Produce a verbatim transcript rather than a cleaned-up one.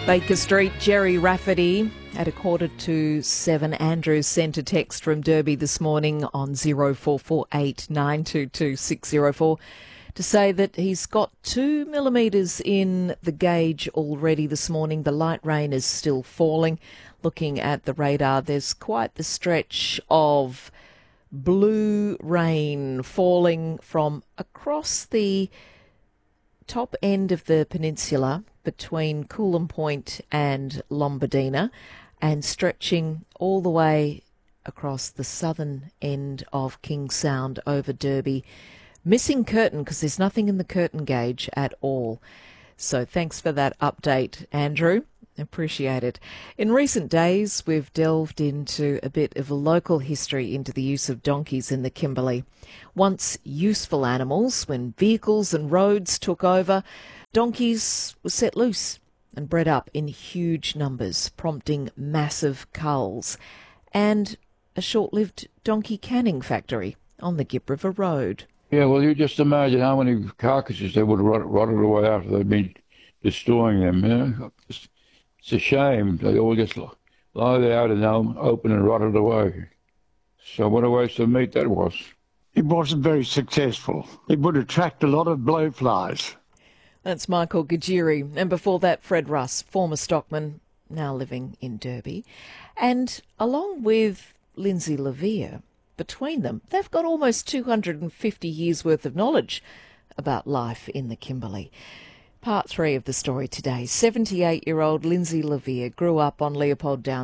Baker Street, Jerry Rafferty at a quarter to seven. Andrew sent a text from Derby this morning on zero four four eight nine two two six zero four to say that he's got two millimetres in the gauge already this morning. The light rain is still falling. Looking at the radar, there's quite the stretch of blue rain falling from across the top end of the peninsula between Coolum Point and Lombardina and stretching all the way across the southern end of King Sound over Derby. Missing Curtin because there's nothing in the Curtin gauge at all. So thanks for that update, Andrew. Appreciate it. In recent days, we've delved into a bit of a local history into the use of donkeys in the Kimberley. Once useful animals, when vehicles and roads took over, donkeys were set loose and bred up in huge numbers, prompting massive culls and a short-lived donkey canning factory on the Gip River Road. Yeah, well, you just imagine how many carcasses they would have rotted, rotted away after they'd been destroying them, you know? It's, it's a shame. They all just lie there out and open and rotted away. So what a waste of meat that was. It wasn't very successful. It would attract a lot of blowflies. That's Michael Gajiri. And before that, Fred Russ, former stockman, now living in Derby. And along with Lindsay Levere, between them, they've got almost two hundred fifty years' worth of knowledge about life in the Kimberley. Part three of the story today. seventy-eight-year-old Lindsay Levere grew up on Leopold Downs